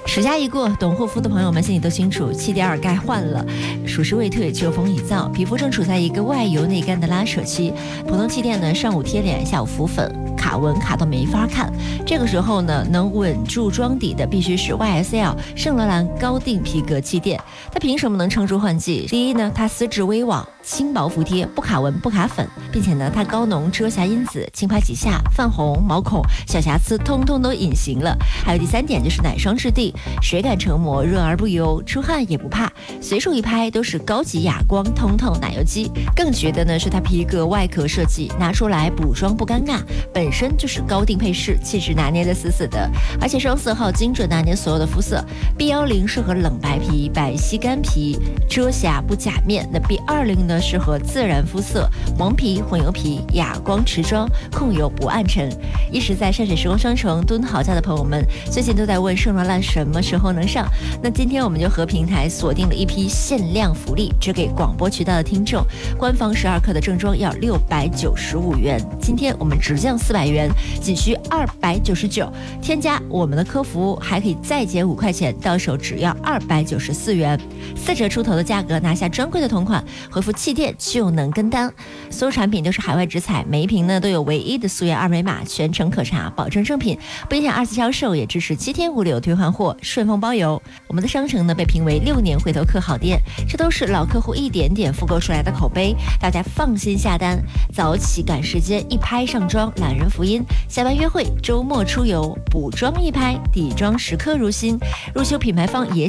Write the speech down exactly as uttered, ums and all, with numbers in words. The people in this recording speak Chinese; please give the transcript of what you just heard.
暑假一过，懂护肤的朋友们心里都清楚，气垫该换了。暑湿未退，秋风已燥，皮肤正处在一个外油内干的拉扯期。普通气垫呢，上午贴脸，下午浮粉，卡纹卡到没法看。这个时候呢，能稳住妆底的必须是 Y S L 圣罗兰高定皮革气垫。它凭什么能撑住换季？第一呢，它丝质微网，轻薄服帖，不卡纹不卡粉，并且呢，它高浓遮瑕因子，轻拍几下，泛红、毛孔、小瑕疵通通都隐形了。还有第三点就是奶霜质地，水感成膜，润而不油，出汗也不怕，随手一拍都是高级哑光通透奶油肌。更绝的呢是它皮革外壳设计，拿出来补妆不尴尬，本身就是高定配饰，气质拿捏的死死的，而且双色号精准拿捏所有的肤色。B 一零适合冷白皮、白皙干皮，遮瑕不假面。那 B 二十 呢适合自然肤色，黄皮、混油皮，哑光持妆，控油不暗沉。一直在山水时光商城蹲好家的朋友们，最近都在问圣罗兰什么时候能上。那今天我们就和平台锁定了一批限量福利，只给广播渠道的听众。官方十二克的正装要六百九十五元，今天我们直降四百元，仅需二百九十九。添加我们的客服还可以再减五块钱，到手只要二百九十四元，四折出头的价格拿下专柜的同款，回复气垫就能跟单。所有产品都是海外直采，每一瓶呢都有唯一的溯源二维码，全程可查，保证正品，不影响二次销售，也支持七天无理由退换货，顺丰包邮。我们的商城呢被评为六年回头客好店，这都是老客户一点点复购出来的口碑，大家放心下单。早起赶时间，一拍上妆，懒人福音；下班约会，周末出游，补妆一拍，底妆时刻如新。入秋品牌方也